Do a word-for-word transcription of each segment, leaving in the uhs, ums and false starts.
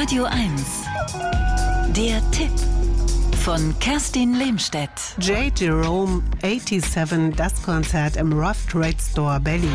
Radio eins. Der Tipp von Kerstin Lehmstedt. J. Jerome siebenundachtzig, das Konzert im Rough Trade Store Berlin.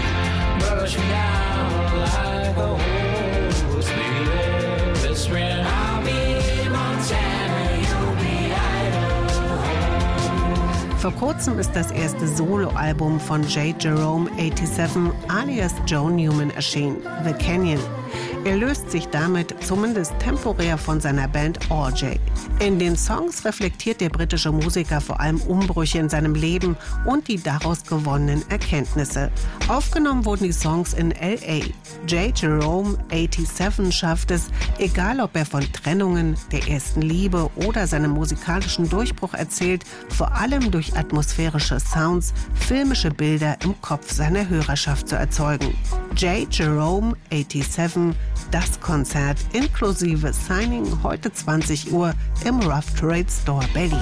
Vor kurzem ist das erste Soloalbum von J. Jerome siebenundachtzig alias Joe Newman erschienen, The Canyon. Er löst sich damit zumindest temporär von seiner Band O J. In den Songs reflektiert der britische Musiker vor allem Umbrüche in seinem Leben und die daraus gewonnenen Erkenntnisse. Aufgenommen wurden die Songs in L A. J. Jerome siebenundachtzig schafft es, egal ob er von Trennungen, der ersten Liebe oder seinem musikalischen Durchbruch erzählt, vor allem durch atmosphärische Sounds, filmische Bilder im Kopf seiner Hörerschaft zu erzeugen. J. Jerome siebenundachtzig, das Konzert inklusive Signing heute zwanzig Uhr im Rough Trade Store Berlin.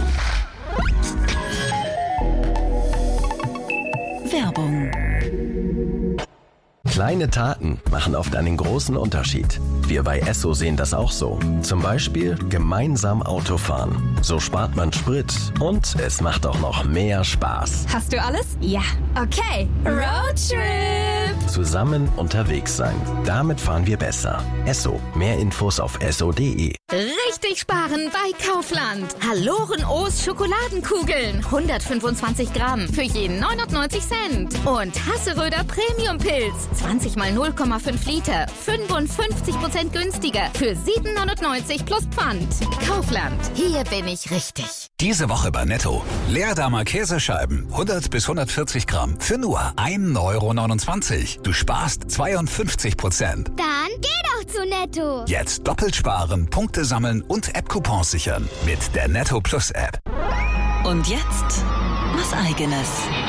Werbung. Kleine Taten machen oft einen großen Unterschied. Wir bei Esso sehen das auch so. Zum Beispiel gemeinsam Autofahren. So spart man Sprit und es macht auch noch mehr Spaß. Hast du alles? Ja. Okay. Roadtrip. Zusammen unterwegs sein. Damit fahren wir besser. Esso. Mehr Infos auf esso punkt de. Richtig sparen bei Kaufland. Haloren O's Schokoladenkugeln. hundertfünfundzwanzig Gramm für jeden neunundneunzig Cent. Und Hasseröder Premium-Pilz. zwanzig mal null Komma fünf Liter. fünfundfünfzig Prozent günstiger. Für sieben neunundneunzig plus Pfand. Kaufland. Hier bin ich richtig. Diese Woche bei Netto. Leerdammer Käsescheiben. hundert bis hundertvierzig Gramm. Für nur ein Euro neunundzwanzig. Du sparst zweiundfünfzig Prozent. Dann geh doch zu Netto. Jetzt doppelt sparen, Punkte sammeln und App-Coupons sichern. Mit der Netto Plus App. Und jetzt was Eigenes.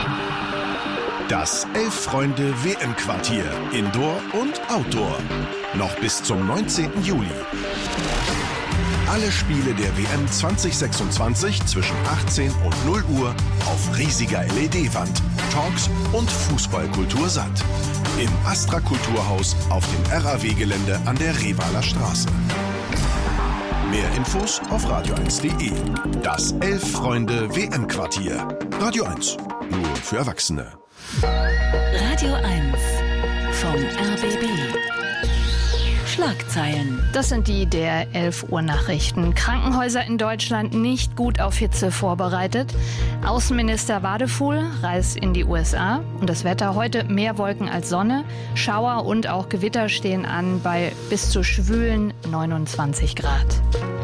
Das Elf-Freunde W M-Quartier. Indoor und Outdoor. Noch bis zum neunzehnten Juli. Alle Spiele der W M zwanzig sechsundzwanzig zwischen achtzehn und null Uhr auf riesiger L E D-Wand, Talks und Fußballkultur satt. Im Astra Kulturhaus auf dem R A W-Gelände an der Revaler Straße. Mehr Infos auf radio eins punkt de. Das Elf-Freunde W M-Quartier. Radio eins. Nur für Erwachsene. Radio eins vom R B B. Schlagzeilen. Das sind die der elf Uhr Nachrichten. Krankenhäuser in Deutschland nicht gut auf Hitze vorbereitet. Außenminister Wadefuhl reist in die U S A. Und das Wetter heute mehr Wolken als Sonne. Schauer und auch Gewitter stehen an bei bis zu schwülen neunundzwanzig Grad.